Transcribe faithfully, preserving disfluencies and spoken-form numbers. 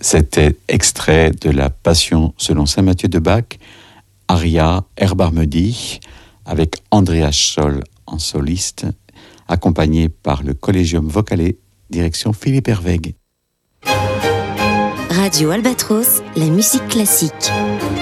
C'était extrait de la Passion selon saint Matthieu de Bach, aria Erbarme dich, avec Andreas Scholl en soliste, accompagné par le Collegium Vocale, direction Philippe Herweg. Radio Albatros, la musique classique.